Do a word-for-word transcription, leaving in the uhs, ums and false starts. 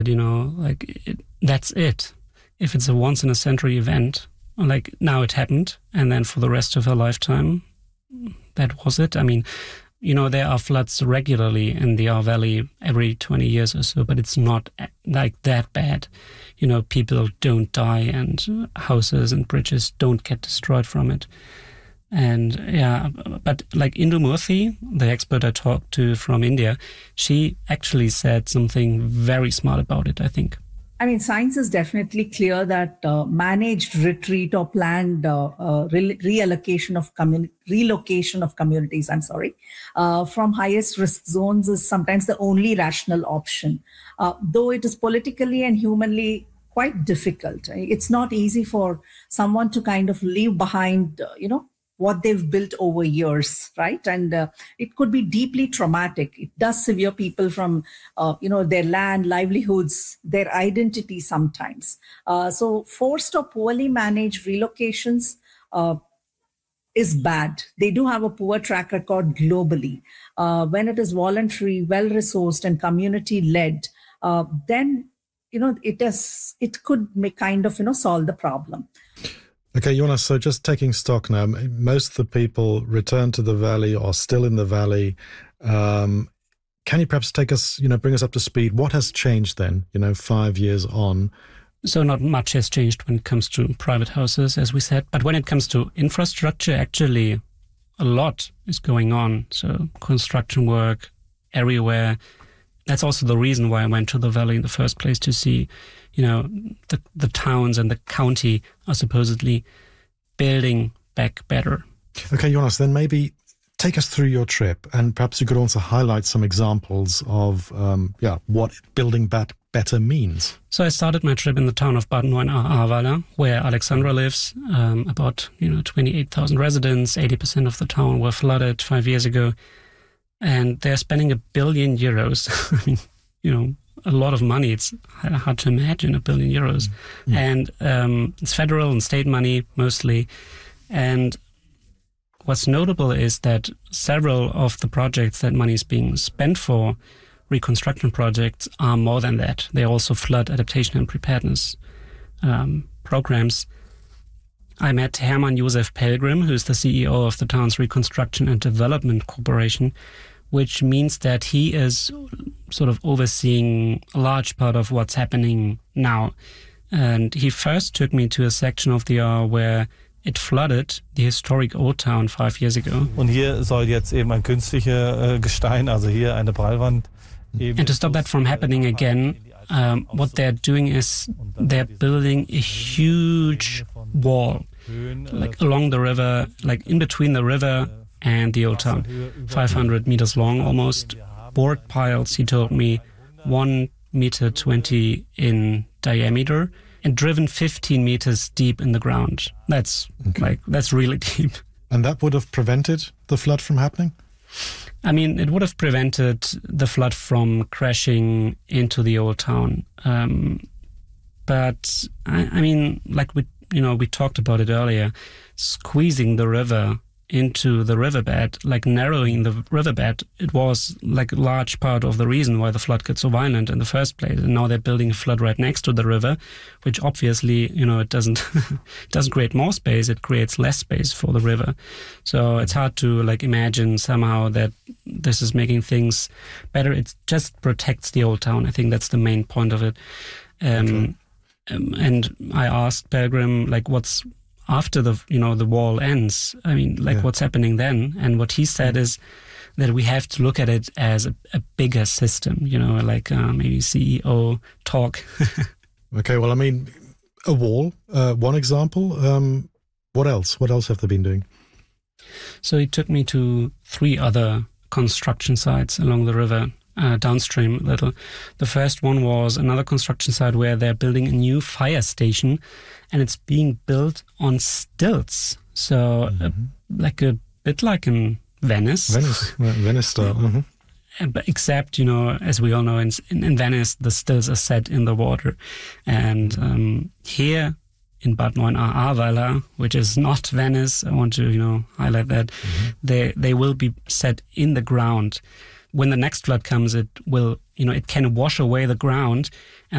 You know, like, it, that's it. If it's a once-in-a-century event, like, now it happened, and then for the rest of her lifetime, that was it. I mean, you know, there are floods regularly in the Ahr Valley every twenty years or so, but it's not like that bad. You know, people don't die and houses and bridges don't get destroyed from it. And yeah, but like Indu Murthy, the expert I talked to from India, she actually said something very smart about it, I think. I mean, science is definitely clear that uh, managed retreat or planned uh, uh, re- reallocation of commun- relocation of communities, I'm sorry, uh, from highest risk zones is sometimes the only rational option, uh, though it is politically and humanly quite difficult. It's not easy for someone to kind of leave behind, uh, you know, what they've built over years, right? And uh, it could be deeply traumatic. It does sever people from, uh, you know, their land, livelihoods, their identity sometimes. Uh, so forced or poorly managed relocations uh, is bad. They do have a poor track record globally. Uh, when it is voluntary, well-resourced, and community-led, uh, then, you know, it is, it could make kind of, you know, solve the problem. Okay, Jonas, so just taking stock now, most of the people returned to the valley or still in the valley. Um, can you perhaps take us, you know, bring us up to speed? What has changed then, you know, five years on? So not much has changed when it comes to private houses, as we said. But when it comes to infrastructure, actually a lot is going on. So construction work everywhere. That's also the reason why I went to the valley in the first place, to see, you know, the, the towns and the county are supposedly building back better. Okay, Jonas, then maybe take us through your trip, and perhaps you could also highlight some examples of, um, yeah, what building back better means. So I started my trip in the town of Bad Neuenahr-Ahrweiler, where Alexandra lives. Um, about, you know, twenty-eight thousand residents, eighty percent of the town were flooded five years ago. And they're spending a billion euros. I mean, you know, a lot of money. It's hard to imagine a billion euros. Mm-hmm. And um, it's federal and state money mostly. And what's notable is that several of the projects that money is being spent for, reconstruction projects, are more than that. They're also flood adaptation and preparedness um, programs. I met Hermann Josef Pelgrim, who's the C E O of the town's Reconstruction and Development Corporation, which means that he is sort of overseeing a large part of what's happening now. And he first took me to a section of the Ahr where it flooded the historic Old Town five years ago. Und hier soll jetzt eben ein künstliches Gestein, also hier eine Prallwand. And to stop that from happening again, um, what they're doing is they're building a huge wall, like along the river, like in between the river and the Old Town, five hundred meters long almost. Board piles, he told me, one meter twenty in diameter, and driven fifteen meters deep in the ground. That's okay. like that's really deep. And that would have prevented the flood from happening? I mean, it would have prevented the flood from crashing into the Old Town. Um, but I, I mean, like we, you know, we talked about it earlier, squeezing the river into the riverbed, like narrowing the riverbed, it was like a large part of the reason why the flood got so violent in the first place. And now they're building a flood right next to the river, which obviously, you know, it doesn't doesn't create more space, it creates less space for the river. So it's hard to like imagine somehow that this is making things better. It just protects the Old Town. I think that's the main point of it. Um, okay. um, and I asked Pelgrim, like, what's after the, you know, the wall ends, I mean, like yeah. what's happening then? And what he said is that we have to look at it as a, a bigger system, you know, like uh, maybe C E O talk. Okay, well, I mean, a wall, uh, one example. Um, what else? What else have they been doing? So he took me to three other construction sites along the river, uh, downstream a little. The first one was another construction site where they're building a new fire station, and it's being built on stilts. So mm-hmm. uh, like a bit like in Venice. Venice, Venice style. Mm-hmm. But except, you know, as we all know, in, in Venice, the stilts are set in the water. And um, here in Bad Neuenahr-Ahrweiler, which is not Venice, I want to, you know, highlight that, mm-hmm. they they will be set in the ground. When the next flood comes, it will, you know, it can wash away the ground. And